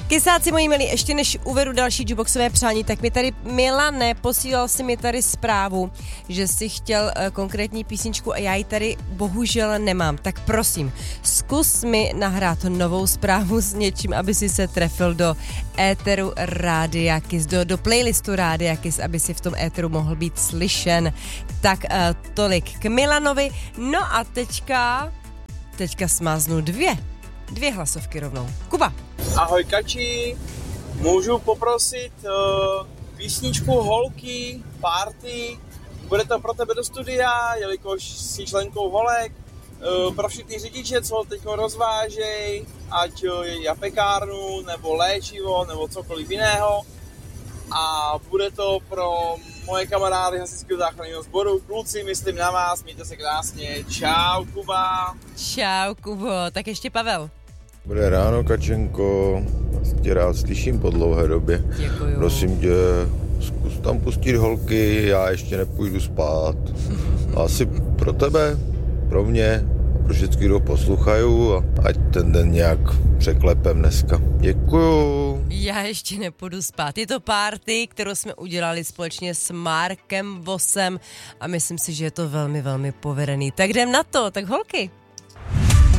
Kysáci moji milí, ještě než uvedu další jukeboxové přání, tak mi tady Milane posílal si mi tady zprávu, že si chtěl konkrétní písničku a já ji tady bohužel nemám. Tak prosím, zkus mi nahrát novou zprávu s něčím, aby si se trefil do éteru Rádia Kiss, do playlistu Rádia Kiss, aby si v tom éteru mohl být slyšen. Tak tolik k Milanovi. No a teďka smáznu dvě hlasovky rovnou. Kuba. Ahoj Kači, můžu poprosit písničku Holky, Party, bude to pro tebe do studia, jelikož jsi členkou Holek, pro všechny řidiče, co teď rozvážej, ať je pekárnu, nebo léčivo, nebo cokoliv jiného. A bude to pro moje kamarády hasičského záchranného sboru. Kluci, myslím na vás, mějte se krásně. Čau, Kuba. Čau, Kubo. Tak ještě Pavel. Dobré ráno, Kačenko. Tě rád slyším po dlouhé době. Děkuju. Prosím tě, zkus tam pustit Holky, já ještě nepůjdu spát. Asi pro tebe, pro mě, pro všechny, kdo poslouchají, a ať ten den nějak překlepem dneska. Děkuju. Já ještě nepůjdu spát. Je to party, kterou jsme udělali společně s Markem Vosem a myslím si, že je to velmi, velmi povedený. Tak jdem na to, tak Holky.